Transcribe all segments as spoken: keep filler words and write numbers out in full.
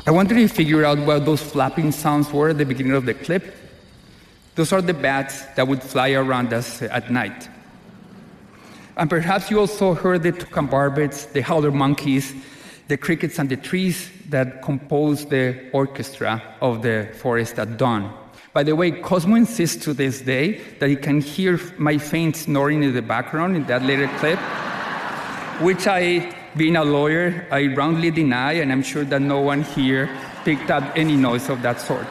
I wanted to figure out what those flapping sounds were at the beginning of the clip. Those are the bats that would fly around us at night. And perhaps you also heard the toucan barbets, the howler monkeys, the crickets and the trees that compose the orchestra of the forest at dawn. By the way, Cosmo insists to this day that he can hear my faint snoring in the background in that later clip, which I, being a lawyer, I roundly deny, and I'm sure that no one here picked up any noise of that sort.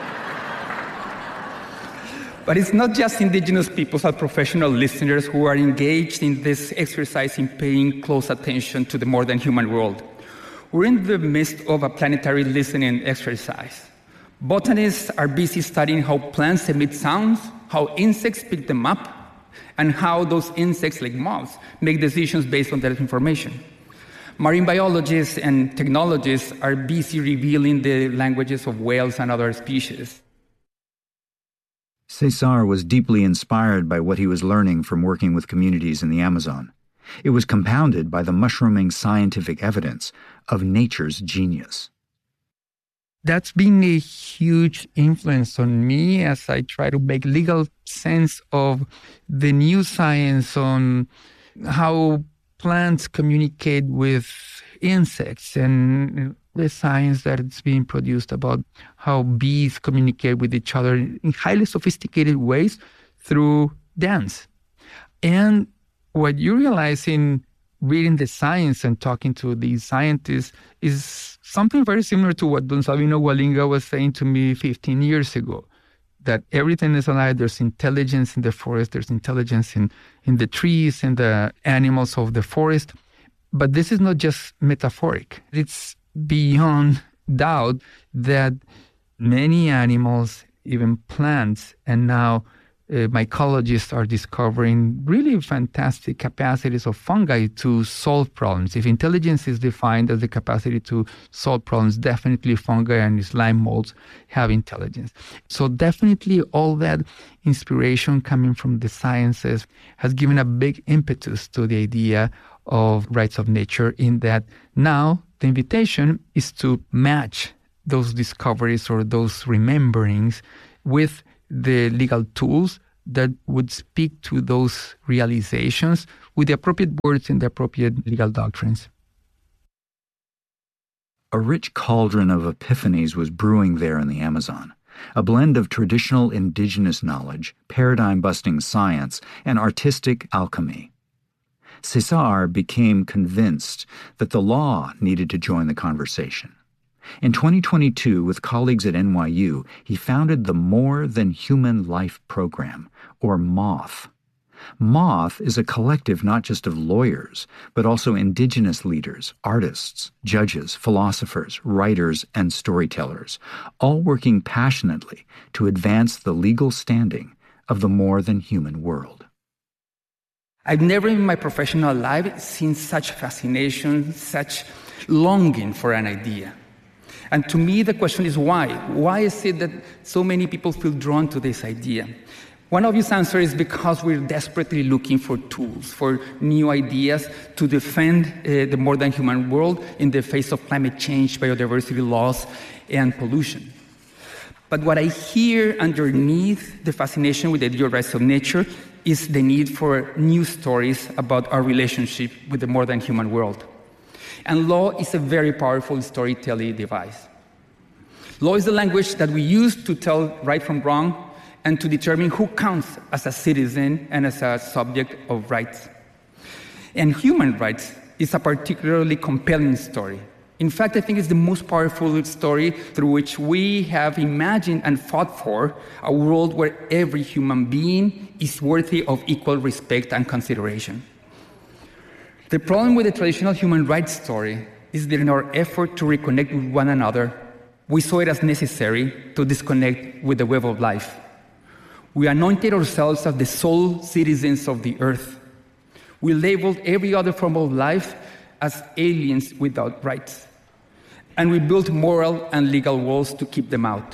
But it's not just indigenous peoples or professional listeners who are engaged in this exercise in paying close attention to the more than human world. We're in the midst of a planetary listening exercise. Botanists are busy studying how plants emit sounds, how insects pick them up, and how those insects, like moths, make decisions based on that information. Marine biologists and technologists are busy revealing the languages of whales and other species. Cesar was deeply inspired by what he was learning from working with communities in the Amazon. It was compounded by the mushrooming scientific evidence of nature's genius. That's been a huge influence on me as I try to make legal sense of the new science on how plants communicate with insects and the science that is being produced about how bees communicate with each other in highly sophisticated ways through dance. And what you realize in reading the science and talking to these scientists is something very similar to what Don Sabino Walinga was saying to me fifteen years ago, that everything is alive. There's intelligence in the forest, there's intelligence in, in the trees and the animals of the forest. But this is not just metaphoric. It's beyond doubt that many animals, even plants, and now uh, mycologists are discovering really fantastic capacities of fungi to solve problems. If intelligence is defined as the capacity to solve problems, definitely fungi and slime molds have intelligence. So definitely all that inspiration coming from the sciences has given a big impetus to the idea of rights of nature, in that now the invitation is to match those discoveries or those rememberings with the legal tools that would speak to those realizations with the appropriate words and the appropriate legal doctrines. A rich cauldron of epiphanies was brewing there in the Amazon, a blend of traditional indigenous knowledge, paradigm-busting science, and artistic alchemy. Cesar became convinced that the law needed to join the conversation. In twenty twenty-two, with colleagues at N Y U, he founded the More Than Human Life Program, or MOTH. MOTH is a collective not just of lawyers, but also indigenous leaders, artists, judges, philosophers, writers, and storytellers, all working passionately to advance the legal standing of the more than human world. I've never in my professional life seen such fascination, such longing for an idea. And to me, the question is why? Why is it that so many people feel drawn to this idea? One obvious answer is because we're desperately looking for tools, for new ideas to defend uh, the more than human world in the face of climate change, biodiversity loss, and pollution. But what I hear underneath the fascination with the idea of rights of nature is the need for new stories about our relationship with the more than human world. And law is a very powerful storytelling device. Law is the language that we use to tell right from wrong and to determine who counts as a citizen and as a subject of rights. And human rights is a particularly compelling story. In fact, I think it's the most powerful story through which we have imagined and fought for a world where every human being is worthy of equal respect and consideration. The problem with the traditional human rights story is that in our effort to reconnect with one another, we saw it as necessary to disconnect with the web of life. We anointed ourselves as the sole citizens of the earth. We labeled every other form of life as aliens without rights. And we built moral and legal walls to keep them out.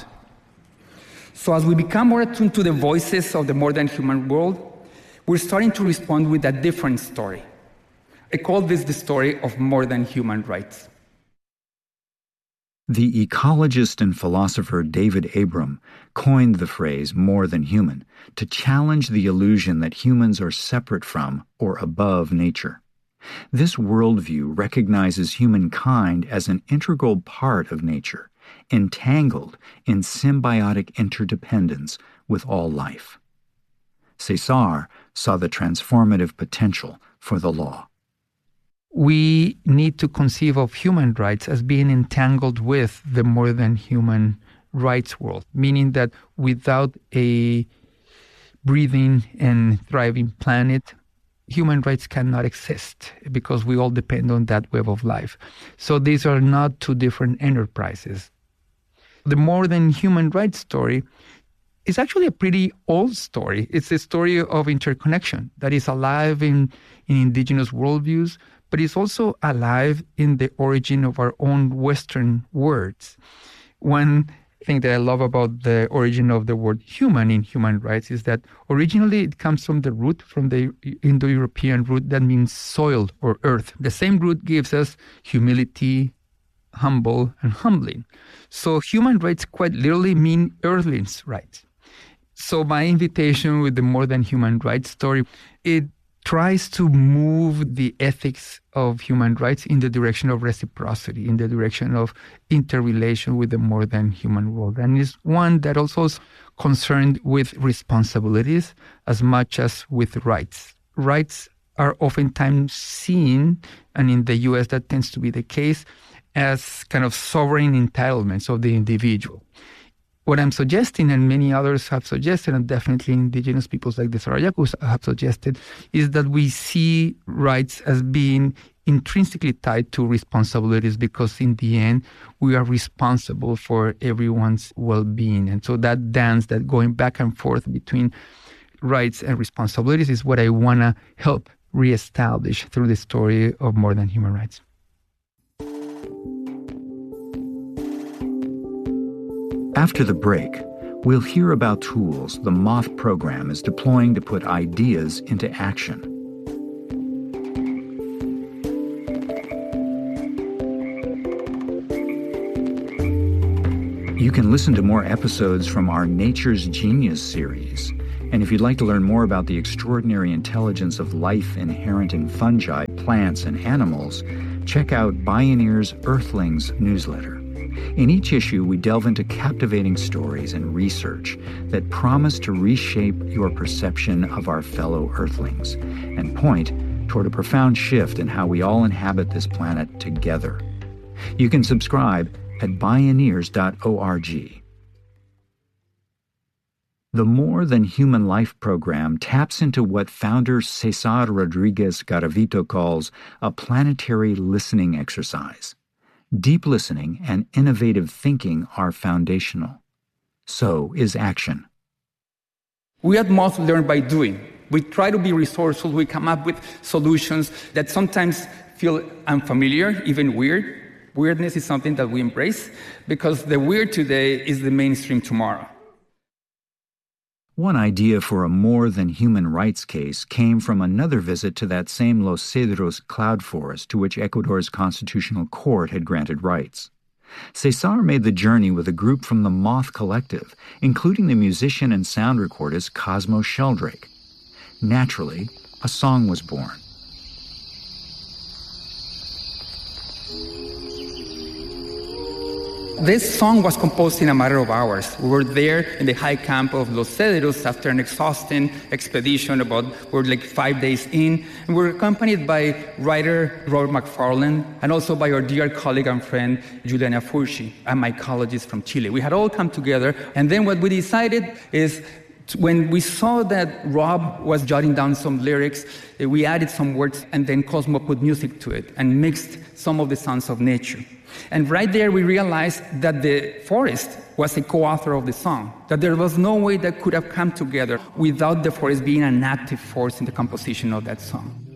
So as we become more attuned to the voices of the more than human world, we're starting to respond with a different story. I call this the story of more than human rights. The ecologist and philosopher David Abram coined the phrase more than human to challenge the illusion that humans are separate from or above nature. This worldview recognizes humankind as an integral part of nature, entangled in symbiotic interdependence with all life. Cesar saw the transformative potential for the law. We need to conceive of human rights as being entangled with the more than human rights world, meaning that without a breathing and thriving planet, human rights cannot exist because we all depend on that web of life. So these are not two different enterprises. The more than human rights story is actually a pretty old story. It's a story of interconnection that is alive in, in indigenous worldviews, but it's also alive in the origin of our own Western words. One thing that I love about the origin of the word human in human rights is that originally it comes from the root, from the Indo-European root that means soil or earth. The same root gives us humility, humble, and humbling. So human rights quite literally mean earthlings' rights. So my invitation with the More Than Human Rights story, it tries to move the ethics of human rights in the direction of reciprocity, in the direction of interrelation with the more than human world. And it's one that also is concerned with responsibilities as much as with rights. Rights are oftentimes seen, and in the U S that tends to be the case, as kind of sovereign entitlements of the individual. What I'm suggesting, and many others have suggested, and definitely indigenous peoples like the Sarayakus have suggested, is that we see rights as being intrinsically tied to responsibilities, because in the end, we are responsible for everyone's well-being. And so that dance, that going back and forth between rights and responsibilities is what I want to help reestablish through the story of More Than Human Rights. After the break, we'll hear about tools the MOTH program is deploying to put ideas into action. You can listen to more episodes from our Nature's Genius series. And if you'd like to learn more about the extraordinary intelligence of life inherent in fungi, plants, and animals, check out Bioneer's Earthlings newsletter. In each issue, we delve into captivating stories and research that promise to reshape your perception of our fellow Earthlings and point toward a profound shift in how we all inhabit this planet together. You can subscribe at bioneers dot org. The More Than Human Life program taps into what founder Cesar Rodriguez Garavito calls a planetary listening exercise. Deep listening and innovative thinking are foundational. So is action. We at MOTH learn by doing. We try to be resourceful. We come up with solutions that sometimes feel unfamiliar, even weird. Weirdness is something that we embrace because the weird today is the mainstream tomorrow. One idea for a more than human rights case came from another visit to that same Los Cedros cloud forest to which Ecuador's constitutional court had granted rights. Cesar made the journey with a group from the MOTH Collective, including the musician and sound recordist Cosmo Sheldrake. Naturally, a song was born. This song was composed in a matter of hours. We were there in the high camp of Los Cedros after an exhausting expedition. About we were like five days in, and we were accompanied by writer Robert McFarland and also by our dear colleague and friend Juliana Furci, a mycologist from Chile. We had all come together, and then what we decided is, when we saw that Rob was jotting down some lyrics, we added some words, and then Cosmo put music to it and mixed some of the sounds of nature. And right there we realized that the forest was a co-author of the song, that there was no way that could have come together without the forest being an active force in the composition of that song.